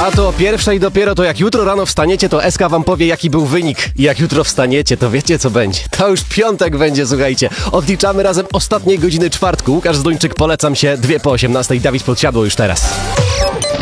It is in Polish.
A to o pierwszej dopiero, to jak jutro rano wstaniecie, to SK wam powie, jaki był wynik. I jak jutro wstaniecie, to wiecie, co będzie. To już piątek będzie, słuchajcie. Odliczamy razem ostatniej godziny czwartku. Łukasz Zduńczyk, polecam się, 2 po 18. Dawid Podsiadło już teraz.